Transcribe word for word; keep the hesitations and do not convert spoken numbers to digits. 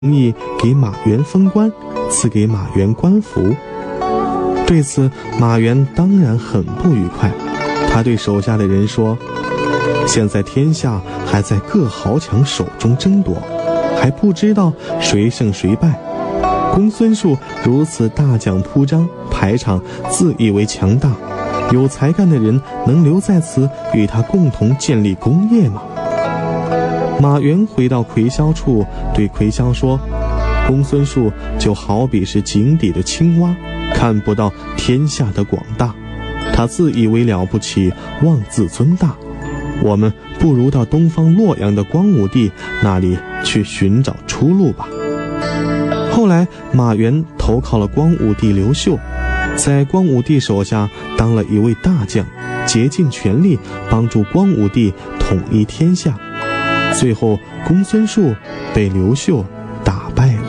意给马援封官，赐给马援官服。对此，马援当然很不愉快。他对手下的人说：“现在天下还在各豪强手中争夺，还不知道谁胜谁败。公孙述如此大将铺张，排场自以为强大，有才干的人能留在此与他共同建立功业吗？”马援回到夔霄处，对夔霄说：“公孙述就好比是井底的青蛙，看不到天下的广大，他自以为了不起，妄自尊大。我们不如到东方洛阳的光武帝那里去寻找出路吧。”后来马援投靠了光武帝刘秀，在光武帝手下当了一位大将，竭尽全力帮助光武帝统一天下。最后公孙述被刘秀